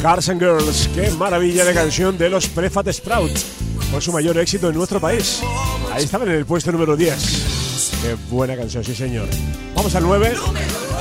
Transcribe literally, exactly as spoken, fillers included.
Cars and Girls, qué maravilla de canción de los Prefab Sprout. Fue su mayor éxito en nuestro país. Ahí estaban en el puesto número diez. Qué buena canción, sí señor. Vamos al nueve.